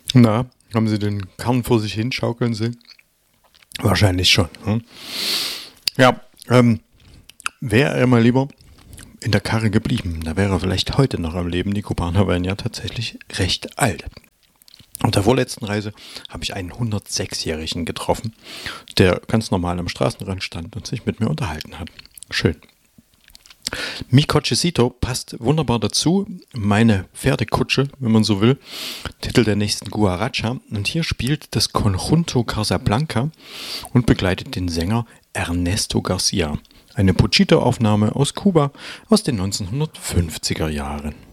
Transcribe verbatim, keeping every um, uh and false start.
Na, haben Sie den Kern vor sich hinschaukeln sehen? Wahrscheinlich schon. Hm? Ja, ähm, wäre er mal lieber in der Karre geblieben, da wäre er vielleicht heute noch am Leben. Die Kubaner wären ja tatsächlich recht alt. Auf der vorletzten Reise habe ich einen hundertsechsjährigen getroffen, der ganz normal am Straßenrand stand und sich mit mir unterhalten hat. Schön. Mi Cochecito passt wunderbar dazu. Meine Pferdekutsche, wenn man so will. Titel der nächsten Guaracha. Und hier spielt das Conjunto Casablanca und begleitet den Sänger Ernesto Garcia. Eine Pochito-Aufnahme aus Kuba aus den neunzehnhundertfünfziger Jahren.